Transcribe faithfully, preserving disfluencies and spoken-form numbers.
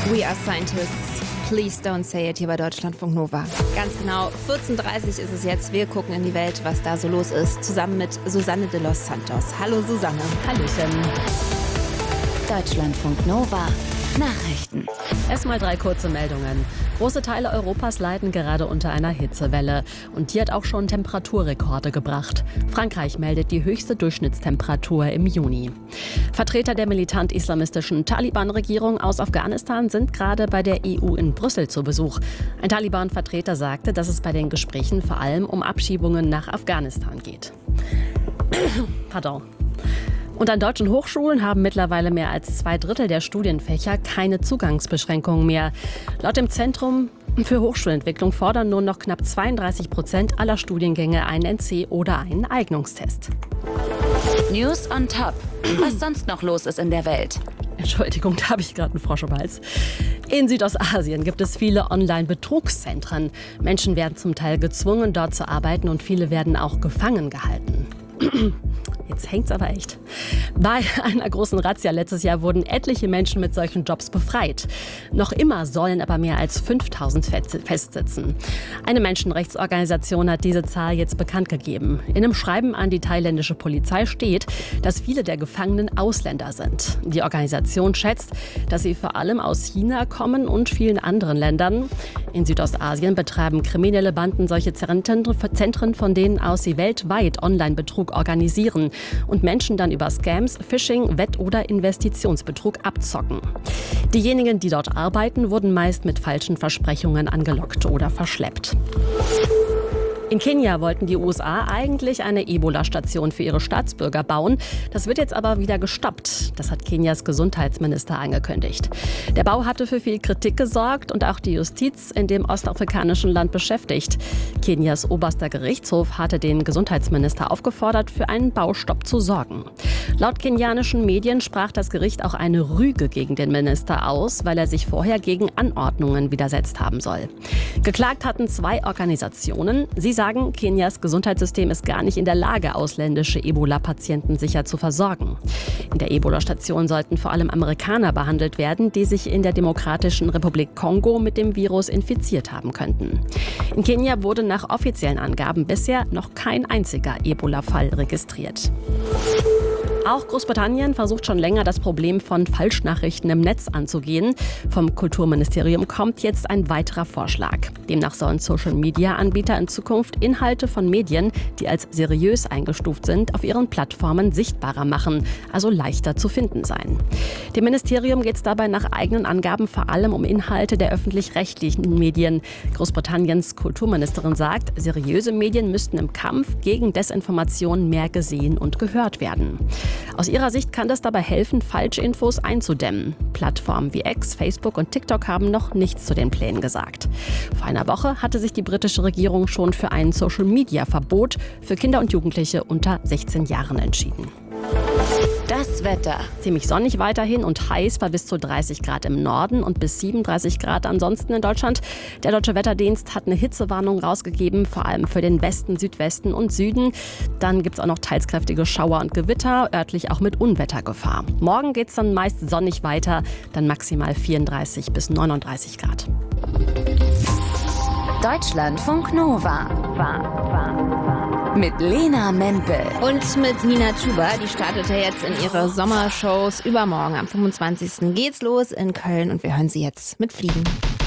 We are scientists. Please don't say it hier bei Deutschlandfunk Nova. Ganz genau, vierzehn Uhr dreißig ist es jetzt. Wir gucken in die Welt, was da so los ist, zusammen mit Susanne de los Santos. Hallo Susanne. Hallöchen. Deutschlandfunk Nova. Nachrichten. Erstmal drei kurze Meldungen. Große Teile Europas leiden gerade unter einer Hitzewelle. Und die hat auch schon Temperaturrekorde gebracht. Frankreich meldet die höchste Durchschnittstemperatur im Juni. Vertreter der militant-islamistischen Taliban-Regierung aus Afghanistan sind gerade bei der E U in Brüssel zu Besuch. Ein Taliban-Vertreter sagte, dass es bei den Gesprächen vor allem um Abschiebungen nach Afghanistan geht. Pardon. Und an deutschen Hochschulen haben mittlerweile mehr als zwei Drittel der Studienfächer keine Zugangsbeschränkungen mehr. Laut dem Zentrum für Hochschulentwicklung fordern nun noch knapp zweiunddreißig Prozent aller Studiengänge einen N C oder einen Eignungstest. News on top. Was sonst noch los ist in der Welt? Entschuldigung, da habe ich gerade einen Frosch im Hals. In Südostasien gibt es viele Online-Betrugszentren. Menschen werden zum Teil gezwungen, dort zu arbeiten und viele werden auch gefangen gehalten. Jetzt hängt's aber echt. Bei einer großen Razzia letztes Jahr wurden etliche Menschen mit solchen Jobs befreit. Noch immer sollen aber mehr als fünftausend festsitzen. Eine Menschenrechtsorganisation hat diese Zahl jetzt bekannt gegeben. In einem Schreiben an die thailändische Polizei steht, dass viele der Gefangenen Ausländer sind. Die Organisation schätzt, dass sie vor allem aus China kommen und vielen anderen Ländern. In Südostasien betreiben kriminelle Banden solche Zentren, von denen aus sie weltweit Online-Betrug organisieren und Menschen dann über Scams, Phishing, Wett- oder Investitionsbetrug abzocken. Diejenigen, die dort arbeiten, wurden meist mit falschen Versprechungen angelockt oder verschleppt. In Kenia wollten die U S A eigentlich eine Ebola-Station für ihre Staatsbürger bauen. Das wird jetzt aber wieder gestoppt. Das hat Kenias Gesundheitsminister angekündigt. Der Bau hatte für viel Kritik gesorgt und auch die Justiz in dem ostafrikanischen Land beschäftigt. Kenias oberster Gerichtshof hatte den Gesundheitsminister aufgefordert, für einen Baustopp zu sorgen. Laut kenianischen Medien sprach das Gericht auch eine Rüge gegen den Minister aus, weil er sich vorher gegen Anordnungen widersetzt haben soll. Geklagt hatten zwei Organisationen. Sie sagen, Kenias Gesundheitssystem ist gar nicht in der Lage, ausländische Ebola-Patienten sicher zu versorgen. In der Ebola-Station sollten vor allem Amerikaner behandelt werden, die sich in der Demokratischen Republik Kongo mit dem Virus infiziert haben könnten. In Kenia wurde nach offiziellen Angaben bisher noch kein einziger Ebola-Fall registriert. Auch Großbritannien versucht schon länger, das Problem von Falschnachrichten im Netz anzugehen. Vom Kulturministerium kommt jetzt ein weiterer Vorschlag. Demnach sollen Social-Media-Anbieter in Zukunft Inhalte von Medien, die als seriös eingestuft sind, auf ihren Plattformen sichtbarer machen, also leichter zu finden sein. Dem Ministerium geht es dabei nach eigenen Angaben vor allem um Inhalte der öffentlich-rechtlichen Medien. Großbritanniens Kulturministerin sagt, seriöse Medien müssten im Kampf gegen Desinformation mehr gesehen und gehört werden. Aus ihrer Sicht kann das dabei helfen, Falschinfos einzudämmen. Plattformen wie X, Facebook und TikTok haben noch nichts zu den Plänen gesagt. Vor einer Woche hatte sich die britische Regierung schon für ein Social-Media-Verbot für Kinder und Jugendliche unter sechzehn Jahren entschieden. Das Wetter. Ziemlich sonnig weiterhin und heiß bei bis zu dreißig Grad im Norden und bis siebenunddreißig Grad ansonsten in Deutschland. Der Deutsche Wetterdienst hat eine Hitzewarnung rausgegeben, vor allem für den Westen, Südwesten und Süden. Dann gibt es auch noch teils kräftige Schauer und Gewitter, örtlich auch mit Unwettergefahr. Morgen geht es dann meist sonnig weiter, dann maximal vierunddreißig bis neununddreißig Grad. Deutschlandfunk Nova. War, war, war. Mit Lena Mempel. Und mit Nina Chuba, die startet ja jetzt in ihre Sommershows. Übermorgen am fünfundzwanzigsten geht's los in Köln und wir hören sie jetzt mit Fliegen.